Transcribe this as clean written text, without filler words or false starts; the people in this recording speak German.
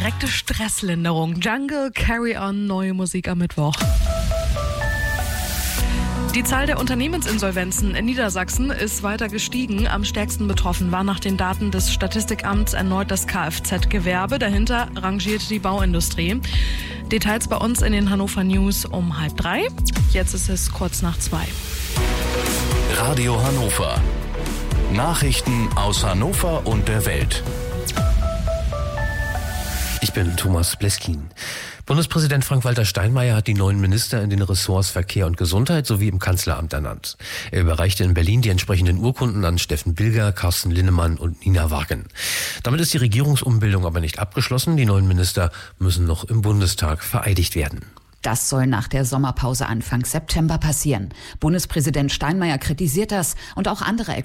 Direkte Stresslinderung. Jungle, Carry On, neue Musik am Mittwoch. Die Zahl der Unternehmensinsolvenzen in Niedersachsen ist weiter gestiegen. Am stärksten betroffen war nach den Daten des Statistikamts erneut das Kfz-Gewerbe. Dahinter rangiert die Bauindustrie. Details bei uns in den Hannover News um 2:30. Jetzt ist es kurz nach 2. Radio Hannover. Nachrichten aus Hannover und der Welt. Ich bin Thomas Bleskin. Bundespräsident Frank-Walter Steinmeier hat die neuen Minister in den Ressorts Verkehr und Gesundheit sowie im Kanzleramt ernannt. Er überreichte in Berlin die entsprechenden Urkunden an Steffen Bilger, Carsten Linnemann und Nina Wagen. Damit ist die Regierungsumbildung aber nicht abgeschlossen. Die neuen Minister müssen noch im Bundestag vereidigt werden. Das soll nach der Sommerpause Anfang September passieren. Bundespräsident Steinmeier kritisiert das und auch andere